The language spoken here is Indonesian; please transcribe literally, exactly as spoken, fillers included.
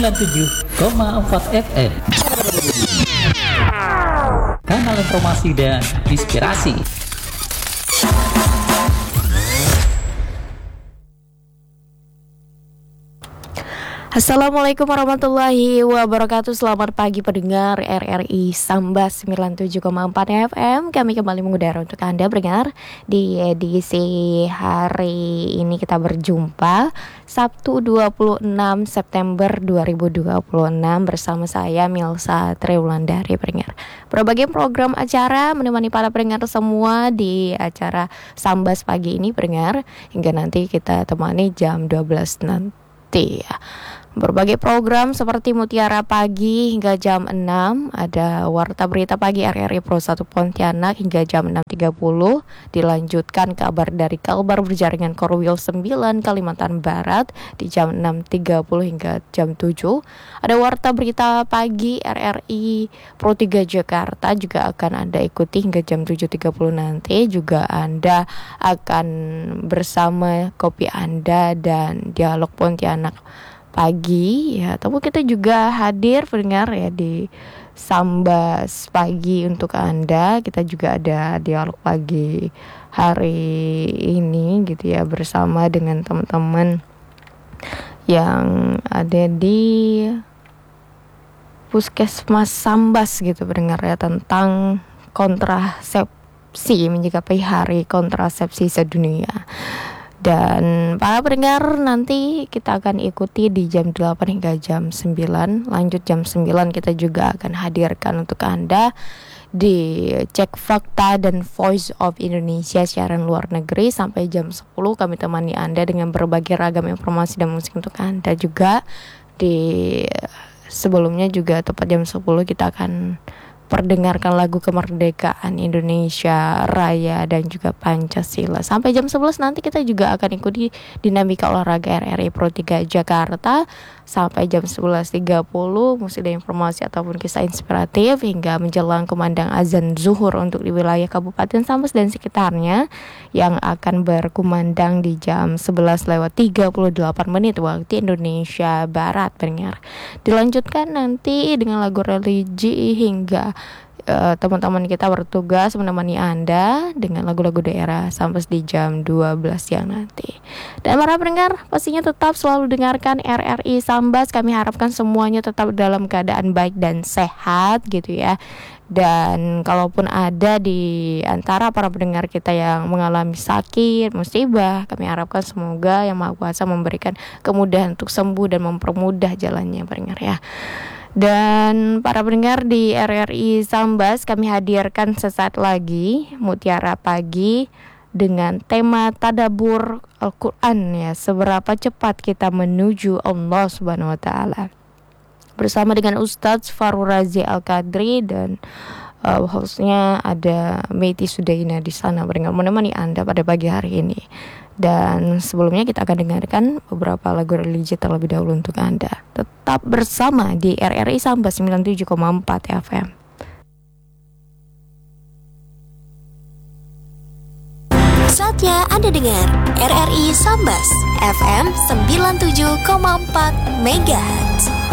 sembilan puluh tujuh koma empat F M. Kanal informasi dan inspirasi. Assalamualaikum warahmatullahi wabarakatuh. Selamat pagi pendengar R R I Sambas sembilan puluh tujuh koma empat F M. Kami kembali mengudara untuk Anda pendengar. Di edisi hari ini kita berjumpa Sabtu dua puluh enam September dua ribu dua puluh enam bersama saya Milsa Triwulandari pendengar. Berbagai program acara menemani para pendengar semua di acara Sambas pagi ini pendengar, hingga nanti kita temani jam dua belas nanti ya. Berbagai program seperti Mutiara Pagi hingga jam enam, ada Warta Berita Pagi R R I Pro satu Pontianak hingga jam enam tiga puluh, dilanjutkan kabar dari Kalbar Berjaringan Korwil sembilan Kalimantan Barat di jam enam tiga puluh hingga jam tujuh. Ada Warta Berita Pagi R R I Pro tiga Jakarta juga akan Anda ikuti hingga jam tujuh tiga puluh nanti. Juga Anda akan bersama kopi Anda dan Dialog Pontianak pagi ya, tapi kita juga hadir pendengar ya di Sambas pagi untuk Anda. Kita juga ada dialog pagi hari ini gitu ya, bersama dengan teman-teman yang ada di Puskesmas Sambas gitu pendengar ya, tentang kontrasepsi menyikapi hari kontrasepsi sedunia. Dan para pendengar, nanti kita akan ikuti di jam delapan hingga jam sembilan. Lanjut jam sembilan kita juga akan hadirkan untuk Anda di Cek Fakta dan Voice of Indonesia siaran luar negeri. Sampai jam sepuluh kami temani Anda dengan berbagai ragam informasi dan musik untuk Anda juga. Di sebelumnya juga tepat jam sepuluh kita akan perdengarkan lagu kemerdekaan Indonesia Raya dan juga Pancasila. Sampai jam sebelas nanti kita juga akan ikuti dinamika olahraga R R I Pro tiga Jakarta. Sampai jam sebelas tiga puluh musik dan informasi ataupun kisah inspiratif hingga menjelang kumandang azan zuhur untuk di wilayah Kabupaten Sambas dan sekitarnya, yang akan berkumandang di jam sebelas lewat tiga puluh delapan menit waktu Indonesia Barat pendengar. Dilanjutkan nanti dengan lagu religi hingga Uh, teman-teman kita bertugas menemani Anda dengan lagu-lagu daerah sampai di jam dua belas siang nanti. Dan para pendengar pastinya tetap selalu dengarkan R R I Sambas. Kami harapkan semuanya tetap dalam keadaan baik dan sehat gitu ya. Dan kalaupun ada di antara para pendengar kita yang mengalami sakit, musibah, kami harapkan semoga Yang Maha Kuasa memberikan kemudahan untuk sembuh dan mempermudah jalannya pendengar ya. Dan para pendengar di R R I Sambas, kami hadirkan sesaat lagi Mutiara Pagi dengan tema Tadabur Al-Quran ya, seberapa cepat kita menuju Allah Subhanahu Wa Taala, bersama dengan Ustadz Farul Razi Al-Qadri dan uh, hostnya ada Meiti Sudaina di sana pendengar menemani Anda pada pagi hari ini. Dan sebelumnya kita akan dengarkan beberapa lagu religi terlebih dahulu untuk Anda. Tetap bersama di R R I Sambas sembilan puluh tujuh koma empat F M. Saatnya Anda dengar R R I Sambas F M sembilan puluh tujuh koma empat Megahertz.